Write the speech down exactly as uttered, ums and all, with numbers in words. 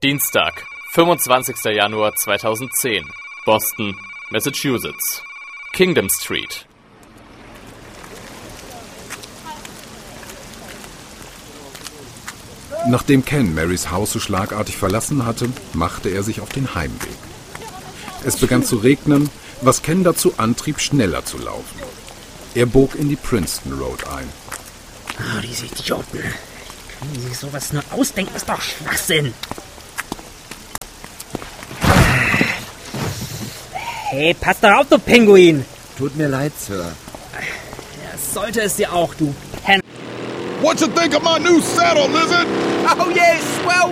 Dienstag, fünfundzwanzigster Januar zweitausendzehn, Boston, Massachusetts. Kingdom Street. Nachdem Ken Marys Haus so schlagartig verlassen hatte, machte er sich auf den Heimweg. Es begann zu regnen, was Ken dazu antrieb, schneller zu laufen. Er bog in die Princeton Road ein. Oh, diese Idioten. Können die sich sowas nur ausdenken? Das ist doch Schwachsinn. Hey, pass doch auf, du Pinguin. Tut mir leid, Sir. Ja, sollte es dir auch, du Pen... What you think of my new saddle, lizard? Oh, yes, well...